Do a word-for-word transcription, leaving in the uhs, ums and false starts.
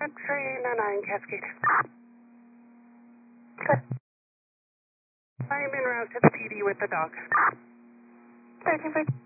X-ray nine Cascade. I'm en route to the P D with the dog. thirteen